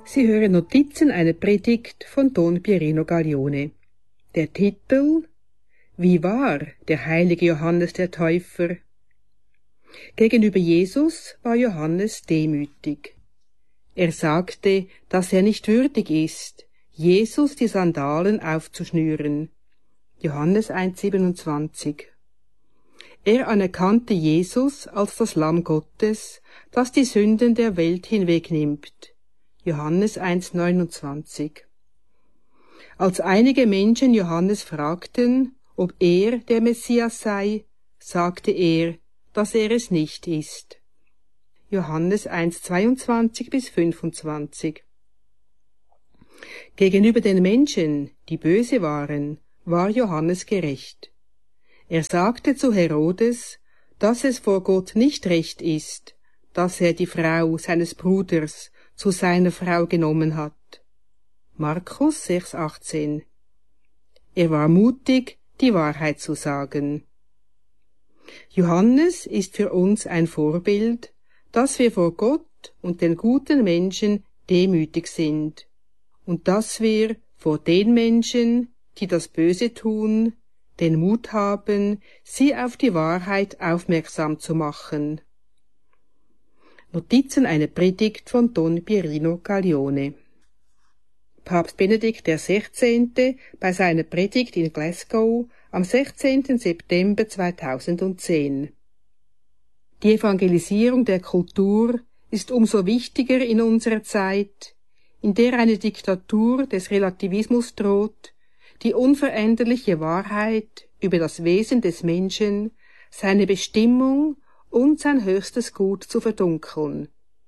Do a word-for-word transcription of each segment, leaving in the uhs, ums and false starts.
Sie hören Notizen einer Predigt von Don Pierino Gaglione. Der Titel: Wie war der heilige Johannes der Täufer? Gegenüber Jesus war Johannes demütig. Er sagte, dass er nicht würdig ist, Jesus die Sandalen aufzuschnüren. Johannes eins siebenundzwanzig. Er anerkannte Jesus als das Lamm Gottes, das die Sünden der Welt hinwegnimmt. Johannes eins neunundzwanzig. Als einige Menschen Johannes fragten, ob er der Messias sei, sagte er, dass er es nicht ist. Johannes eins zweiundzwanzig bis fünfundzwanzig. Gegenüber den Menschen, die böse waren, war Johannes gerecht. Er sagte zu Herodes, dass es vor Gott nicht recht ist, dass er die Frau seines Bruders zu seiner Frau genommen hat. Markus sechs achtzehn. Er war mutig, die Wahrheit zu sagen. Johannes ist für uns ein Vorbild, dass wir vor Gott und den guten Menschen demütig sind und dass wir vor den Menschen, die das Böse tun, den Mut haben, sie auf die Wahrheit aufmerksam zu machen. Notizen einer Predigt von Don Pierino Gaglione. Papst Benedikt der Sechzehnte bei seiner Predigt in Glasgow am sechzehnten September zweitausendzehn. Die Evangelisierung der Kultur ist umso wichtiger in unserer Zeit, in der eine Diktatur des Relativismus droht, die unveränderliche Wahrheit über das Wesen des Menschen, seine Bestimmung und sein höchstes Gut zu verdunkeln.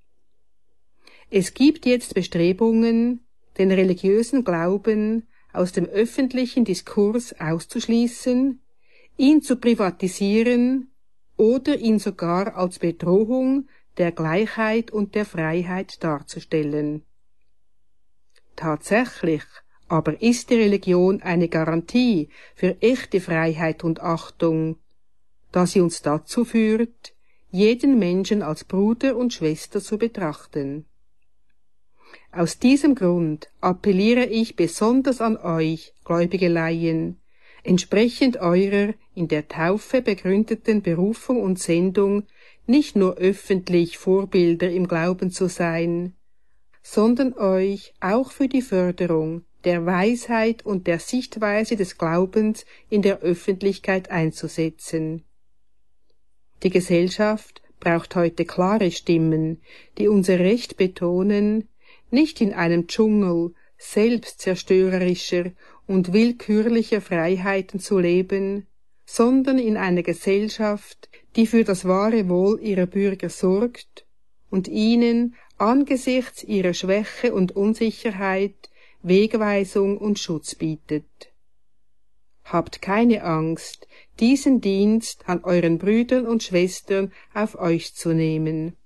Es gibt jetzt Bestrebungen, den religiösen Glauben aus dem öffentlichen Diskurs auszuschließen, ihn zu privatisieren oder ihn sogar als Bedrohung der Gleichheit und der Freiheit darzustellen. Tatsächlich aber ist die Religion eine Garantie für echte Freiheit und Achtung, da sie uns dazu führt, jeden Menschen als Bruder und Schwester zu betrachten. Aus diesem Grund appelliere ich besonders an euch, gläubige Laien, entsprechend eurer in der Taufe begründeten Berufung und Sendung nicht nur öffentlich Vorbilder im Glauben zu sein, sondern euch auch für die Förderung der Weisheit und der Sichtweise des Glaubens in der Öffentlichkeit einzusetzen. Die Gesellschaft braucht heute klare Stimmen, die unser Recht betonen, nicht in einem Dschungel selbstzerstörerischer und willkürlicher Freiheiten zu leben, sondern in einer Gesellschaft, die für das wahre Wohl ihrer Bürger sorgt und ihnen angesichts ihrer Schwäche und Unsicherheit Wegweisung und Schutz bietet. Habt keine Angst, diesen Dienst an euren Brüdern und Schwestern auf euch zu nehmen.